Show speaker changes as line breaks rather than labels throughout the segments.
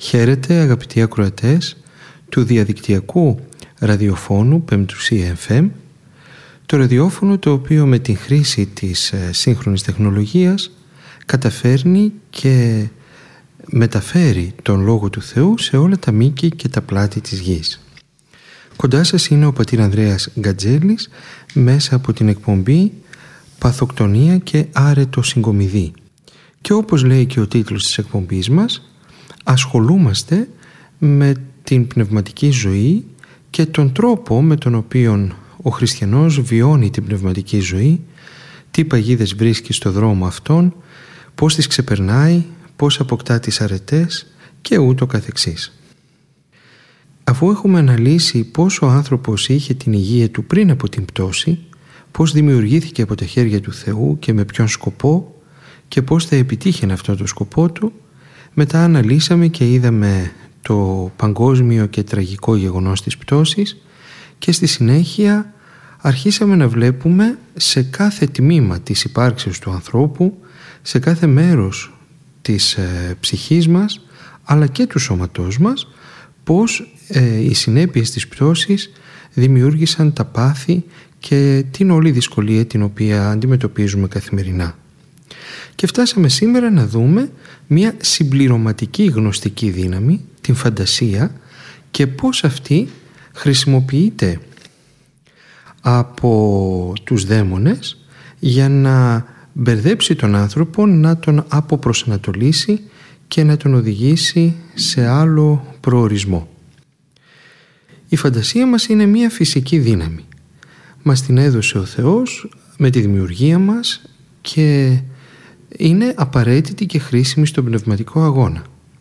Χαίρετε αγαπητοί ακροατές του διαδικτυακού ραδιοφώνου Πεμπτουσία FM, το ραδιόφωνο το οποίο με την χρήση της σύγχρονης τεχνολογίας καταφέρνει και μεταφέρει τον Λόγο του Θεού σε όλα τα μήκη και τα πλάτη της γης. Κοντά σας είναι ο πατήρ Ανδρέας Γκατζέλης μέσα από την εκπομπή «Παθοκτονία και άρετο συγκομιδή». Και όπως λέει και ο τίτλος της εκπομπής μας, ασχολούμαστε με την πνευματική ζωή και τον τρόπο με τον οποίο ο χριστιανός βιώνει την πνευματική ζωή, τι παγίδες βρίσκει στο δρόμο αυτόν, πώς τις ξεπερνάει, πώς αποκτά τις αρετές και ούτω καθεξής. Αφού έχουμε αναλύσει πώς ο άνθρωπος είχε την υγεία του πριν από την πτώση, πώς δημιουργήθηκε από τα χέρια του Θεού και με ποιον σκοπό και πώς θα επιτύχαινε αυτό το σκοπό του, μετά αναλύσαμε και είδαμε το παγκόσμιο και τραγικό γεγονός της πτώσης και στη συνέχεια αρχίσαμε να βλέπουμε σε κάθε τμήμα της υπάρξεως του ανθρώπου, σε κάθε μέρος της ψυχής μας αλλά και του σώματός μας, πώς οι συνέπειες της πτώσης δημιούργησαν τα πάθη και την όλη δυσκολία την οποία αντιμετωπίζουμε καθημερινά. Και φτάσαμε σήμερα να δούμε μια συμπληρωματική γνωστική δύναμη, την φαντασία, και πώς αυτή χρησιμοποιείται από τους δαίμονες για να μπερδέψει τον άνθρωπο, να τον αποπροσανατολίσει και να τον οδηγήσει σε άλλο προορισμό. Η φαντασία μας είναι μια φυσική δύναμη. Μας την έδωσε ο Θεός με τη δημιουργία μας και είναι απαραίτητη και χρήσιμη στον πνευματικό αγώνα.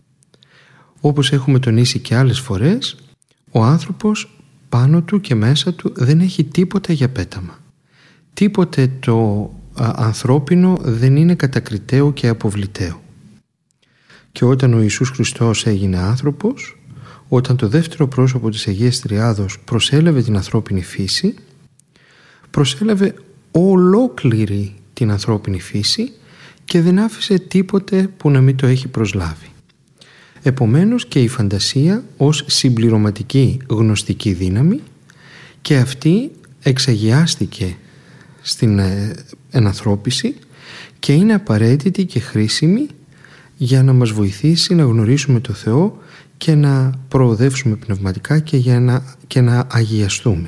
Όπως έχουμε τονίσει και άλλες φορές, ο άνθρωπος πάνω του και μέσα του δεν έχει τίποτα για πέταμα. Τίποτε το ανθρώπινο δεν είναι κατακριτέο και αποβλητέο. Και όταν ο Ιησούς Χριστός έγινε άνθρωπος, όταν το δεύτερο πρόσωπο της Αγίας Τριάδος προσέλαβε την ανθρώπινη φύση, προσέλαβε ολόκληρη την ανθρώπινη φύση και δεν άφησε τίποτε που να μην το έχει προσλάβει. Επομένως και η φαντασία ως συμπληρωματική γνωστική δύναμη, και αυτή εξαγιάστηκε στην ενανθρώπιση και είναι απαραίτητη και χρήσιμη για να μας βοηθήσει να γνωρίσουμε το Θεό και να προοδεύσουμε πνευματικά και να αγιαστούμε.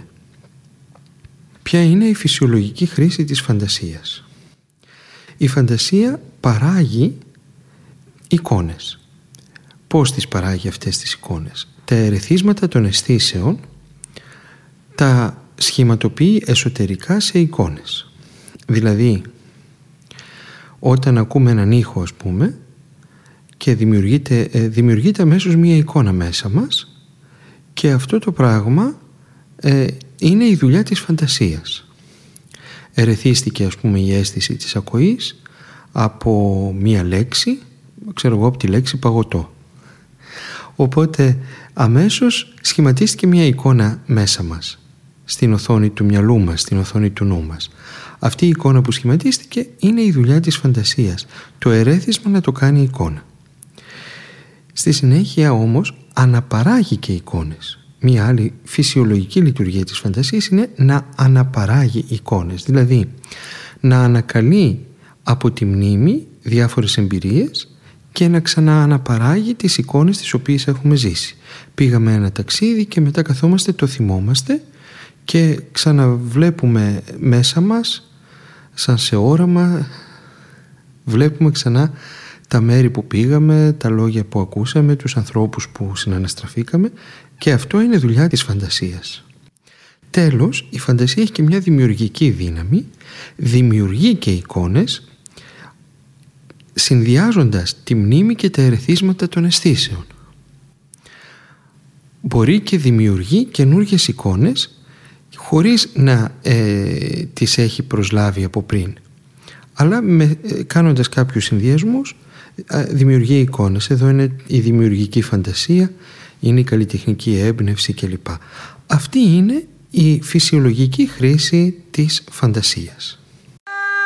Ποια είναι η φυσιολογική χρήση της φαντασίας? Η φαντασία παράγει εικόνες. Πώς τις παράγει αυτές τις εικόνες? Τα ερεθίσματα των αισθήσεων τα σχηματοποιεί εσωτερικά σε εικόνες. Δηλαδή, όταν ακούμε έναν ήχο, ας πούμε, και δημιουργείται αμέσως μία εικόνα μέσα μας, και αυτό το πράγμα είναι η δουλειά της φαντασίας. Ερεθίστηκε, ας πούμε, η αίσθηση της ακοής από μία λέξη, ξέρω εγώ, από τη λέξη παγωτό. Οπότε αμέσως σχηματίστηκε μία εικόνα μέσα μας, στην οθόνη του μυαλού μας, στην οθόνη του νου μας. Αυτή η εικόνα που σχηματίστηκε είναι η δουλειά της φαντασίας, το ερέθισμα να το κάνει εικόνα. Στη συνέχεια όμως αναπαράγει και εικόνες. Μία άλλη φυσιολογική λειτουργία της φαντασίας είναι να αναπαράγει εικόνες, δηλαδή να ανακαλεί από τη μνήμη διάφορες εμπειρίες και να ξανααναπαράγει τις εικόνες τις οποίες έχουμε ζήσει. Πήγαμε ένα ταξίδι και μετά καθόμαστε, το θυμόμαστε και ξαναβλέπουμε μέσα μας, σαν σε όραμα, βλέπουμε ξανά τα μέρη που πήγαμε, τα λόγια που ακούσαμε, τους ανθρώπους που συναναστραφήκαμε, και αυτό είναι δουλειά της φαντασίας. Τέλος, η φαντασία έχει και μια δημιουργική δύναμη, δημιουργεί και εικόνες, συνδυάζοντας τη μνήμη και τα ερεθίσματα των αισθήσεων. Μπορεί και δημιουργεί καινούργιες εικόνες χωρίς να τις έχει προσλάβει από πριν, αλλά κάνοντας κάποιους συνδυασμούς δημιουργεί εικόνες. Εδώ είναι η δημιουργική φαντασία, είναι η καλλιτεχνική έμπνευση κλπ. Αυτή είναι η φυσιολογική χρήση της φαντασίας.